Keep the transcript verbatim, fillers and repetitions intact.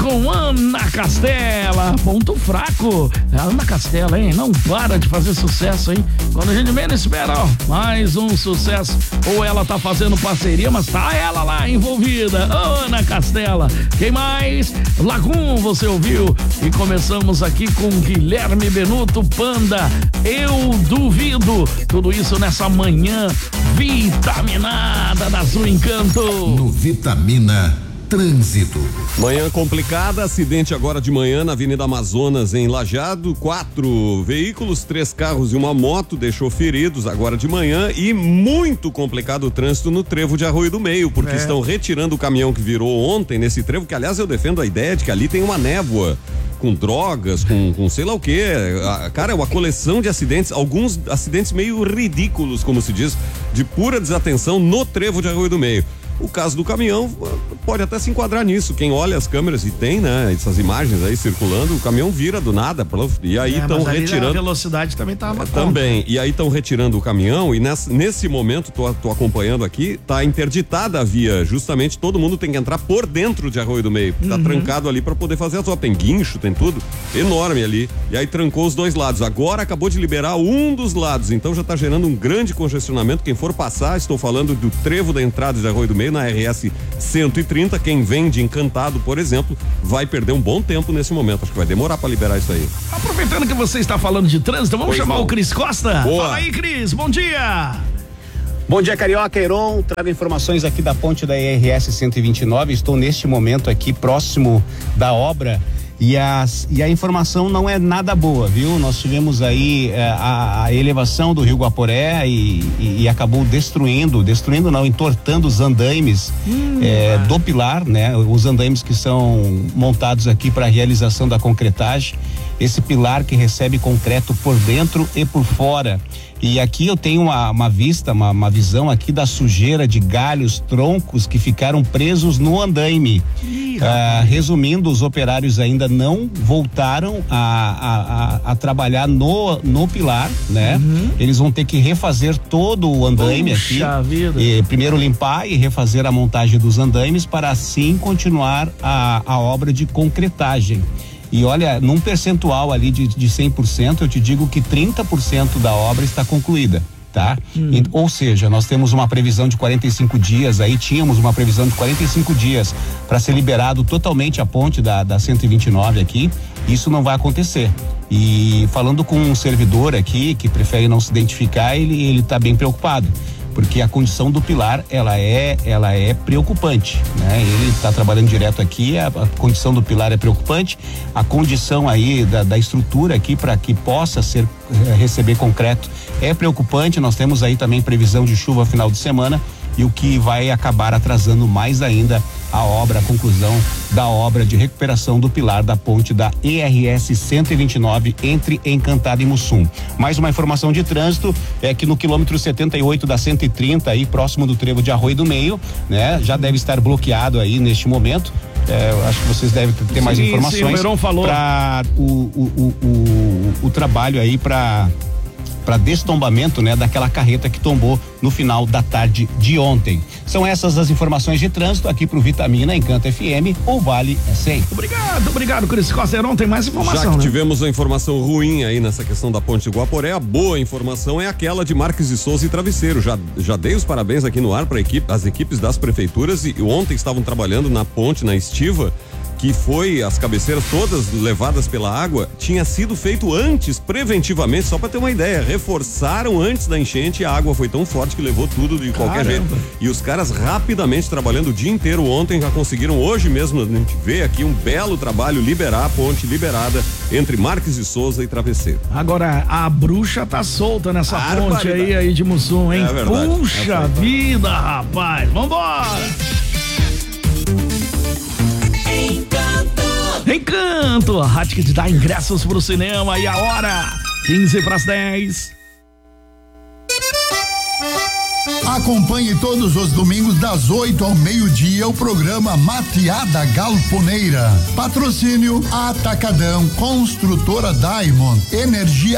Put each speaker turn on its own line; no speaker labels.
com Ana Castela. Ponto fraco. A Ana Castela, hein? Não para de fazer sucesso, hein? Quando a gente menos espera, ó, mais um sucesso. Ou ela tá fazendo parceria, mas tá ela lá envolvida. Ana Castela. Quem mais? Lagum, você ouviu? E começamos aqui com Guilherme Benuto, Panda. Eu duvido. Tudo isso nessa manhã vitaminada da Azul Encanto.
No Vitamina Trânsito.
Manhã complicada, acidente agora de manhã na Avenida Amazonas, em Lajeado. Quatro veículos, três carros e uma moto deixou feridos agora de manhã. E muito complicado o trânsito no trevo de Arroio do Meio, porque é. estão retirando o caminhão que virou ontem nesse trevo, que aliás eu defendo a ideia de que ali tem uma névoa com drogas, com, com sei lá o que. Cara, é uma coleção de acidentes, alguns acidentes meio ridículos, como se diz, de pura desatenção no trevo de Arroio do Meio. O caso do caminhão pode até se enquadrar nisso. Quem olha as câmeras e tem, né, essas imagens aí circulando, o caminhão vira do nada, e aí estão é, retirando. A velocidade também tava é, também. E aí estão retirando o caminhão e nesse, nesse momento, tô, tô acompanhando aqui, tá interditada a via. Justamente todo mundo tem que entrar por dentro de Arroio do Meio. Tá uhum. trancado ali para poder fazer a sua. Tem guincho, tem tudo enorme ali. E aí trancou os dois lados. Agora acabou de liberar um dos lados, então já tá gerando um grande congestionamento. Quem for passar, estou falando do trevo da entrada de Arroio do Meio, na R S cento e trinta, quem vem de Encantado, por exemplo, vai perder um bom tempo nesse momento. Acho que vai demorar para liberar isso aí.
Aproveitando que você está falando de trânsito, vamos pois chamar não. o Cris Costa.
Boa.
Fala aí, Cris, bom dia.
Bom dia, Carioca, Heron, trago informações aqui da ponte da R S cento e vinte e nove. Estou neste momento aqui próximo da obra. E, as, e a informação não é nada boa, viu? Nós tivemos aí é, a, a elevação do Rio Guaporé e, e, e acabou destruindo, destruindo não, entortando os andaimes hum, é, do pilar, né? Os andaimes que são montados aqui para a realização da concretagem. Esse pilar que recebe concreto por dentro e por fora. E aqui eu tenho uma, uma vista, uma, uma visão aqui da sujeira de galhos, troncos que ficaram presos no andaime. Ah, resumindo, os operários ainda não voltaram a, a, a, a trabalhar no, no pilar, né? Uhum. Eles vão ter que refazer todo o andaime Puxa aqui. Vida. E primeiro limpar e refazer a montagem dos andaimes para assim continuar a, a obra de concretagem. E olha, num percentual ali de, de cem por cento, eu te digo que trinta por cento da obra está concluída, tá? Hum. E, ou seja, nós temos uma previsão de quarenta e cinco dias, aí tínhamos uma previsão de quarenta e cinco dias para ser liberado totalmente a ponte da, da cento e vinte e nove aqui. Isso não vai acontecer. E falando com um servidor aqui que prefere não se identificar, ele ele está bem preocupado, porque a condição do pilar ela é ela é preocupante, né? Ele está trabalhando direto aqui, a, a condição do pilar é preocupante, a condição aí da, da estrutura aqui para que possa ser receber concreto é preocupante. Nós temos aí também previsão de chuva final de semana, e o que vai acabar atrasando mais ainda a obra, a conclusão da obra de recuperação do pilar da ponte da E R S cento e vinte e nove entre Encantado e Mussum. Mais uma informação de trânsito é que no quilômetro setenta e oito da cento e trinta, aí próximo do trevo de Arroio do Meio, né? Já deve estar bloqueado aí neste momento. É, eu acho que vocês devem ter mais sim, informações para o, o, o, o, o trabalho aí para para destombamento, né, daquela carreta que tombou no final da tarde de ontem. São essas as informações de trânsito aqui pro Vitamina Encanto F M, ou Vale S A.
Obrigado, obrigado, Cris Costa. Não tem mais informação.
Já que
né?
tivemos a informação ruim aí nessa questão da ponte de Guaporé, a boa informação é aquela de Marques de Souza e Travesseiro. Já, já dei os parabéns aqui no ar para equipe, as equipes das prefeituras, e ontem estavam trabalhando na ponte, na estiva, que foi as cabeceiras todas levadas pela água, tinha sido feito antes, preventivamente, só para ter uma ideia, reforçaram antes da enchente, e a água foi tão forte que levou tudo de qualquer Caramba. jeito. E os caras rapidamente trabalhando o dia inteiro ontem, já conseguiram hoje mesmo, a gente vê aqui um belo trabalho, liberar a ponte liberada entre Marques de Souza e Travesseiro.
Agora, a bruxa tá solta nessa a ponte aí, aí de Mussum, hein? É verdade. Puxa é vida, rapaz, vambora! Encanto! Encanto! A Rádio que te dá ingressos pro cinema, e a hora quinze para as dez.
Acompanhe todos os domingos das oito ao meio-dia o programa Mateada Galponeira. Patrocínio Atacadão, Construtora Diamond, Energia